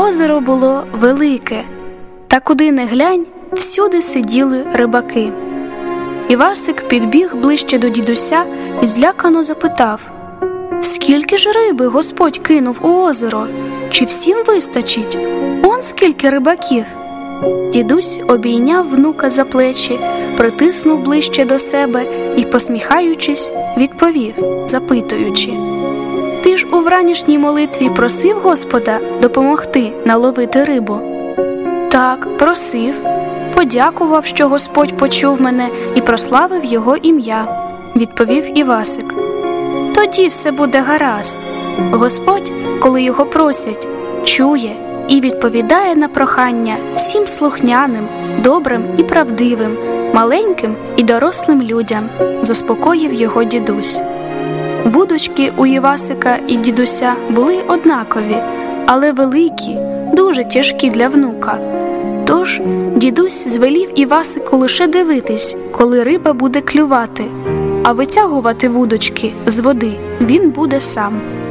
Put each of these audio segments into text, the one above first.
Озеро було велике, та куди не глянь, всюди сиділи рибаки. Івасик підбіг ближче до дідуся і злякано запитав: «Скільки ж риби Господь кинув у озеро? Чи всім вистачить? Он скільки рибаків!» Дідусь обійняв внука за плечі, притиснув ближче до себе і, посміхаючись, відповів, запитуючи: «Ти ж у вранішній молитві просив Господа допомогти наловити рибу?» «Так, просив. Подякував, що Господь почув мене і прославив Його ім'я», – відповів Івасик. «Тоді все буде гаразд. Господь, коли Його просять, чує і відповідає на прохання всім слухняним, добрим і правдивим, маленьким і дорослим людям», – заспокоїв його дідусь. Вудочки у Івасика і дідуся були однакові, але великі, дуже тяжкі для внука. Тож дідусь звелів Івасику лише дивитись, коли риба буде клювати, а витягувати вудочки з води він буде сам.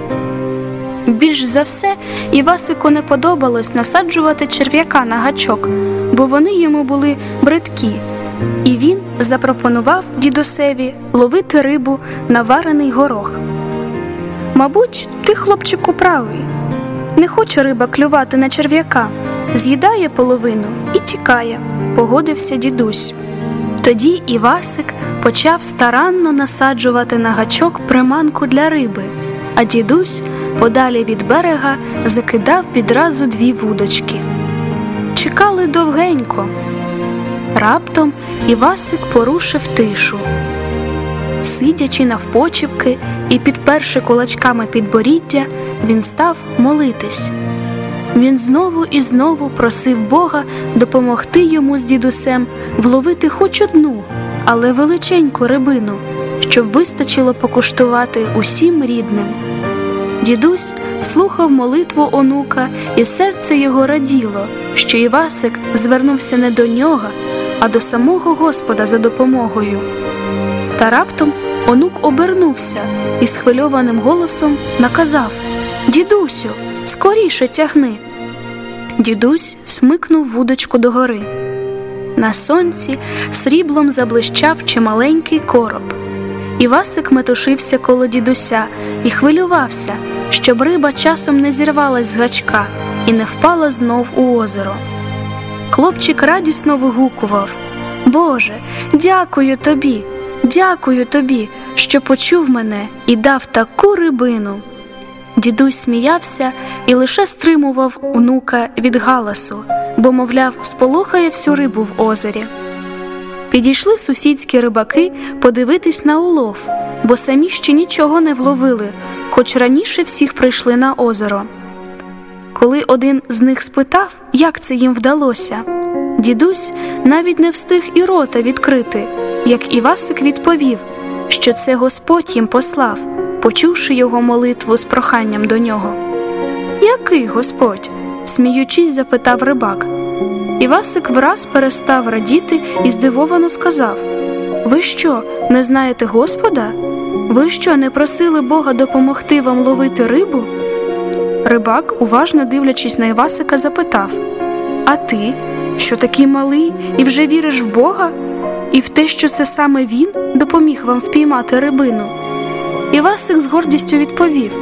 Більш за все, Івасику не подобалось насаджувати черв'яка на гачок, бо вони йому були бридкі, і він запропонував дідусеві ловити рибу на варений горох. «Мабуть, ти, хлопчику, правий. Не хоче риба клювати на черв'яка. З'їдає половину і тікає», – погодився дідусь. Тоді Івасик почав старанно насаджувати на гачок приманку для риби, а дідусь подалі від берега закидав відразу 2 вудочки. Чекали довгенько. Раптом Івасик порушив тишу. Сидячи навпочіпки і підперши кулачками підборіддя, він став молитись. Він знову і знову просив Бога допомогти йому з дідусем вловити хоч одну, але величеньку рибину, щоб вистачило покуштувати усім рідним. Дідусь слухав молитву онука, і серце його раділо, що Івасик звернувся не до нього, а до самого Господа за допомогою. Та раптом онук обернувся і схвильованим голосом наказав: «Дідусю, скоріше тягни!» Дідусь смикнув вудочку догори. На сонці сріблом заблищав чималенький короб. Івасик метушився коло дідуся і хвилювався, щоб риба часом не зірвалась з гачка і не впала знов у озеро. Хлопчик радісно вигукував: «Боже, дякую тобі, що почув мене і дав таку рибину!» Дідусь сміявся і лише стримував онука від галасу, бо, мовляв, сполохає всю рибу в озері. Підійшли сусідські рибаки подивитись на улов, бо самі ще нічого не вловили, хоч раніше всіх прийшли на озеро. Коли один з них спитав, як це їм вдалося, дідусь навіть не встиг і рота відкрити, як Івасик відповів, що це Господь їм послав, почувши його молитву з проханням до нього. «Який Господь?» – сміючись, запитав рибак. Івасик враз перестав радіти і здивовано сказав: «Ви що, не знаєте Господа? Ви що, не просили Бога допомогти вам ловити рибу?» Рибак, уважно дивлячись на Івасика, запитав: «А ти, що такий малий і вже віриш в Бога? І в те, що це саме Він допоміг вам впіймати рибину?» Івасик з гордістю відповів: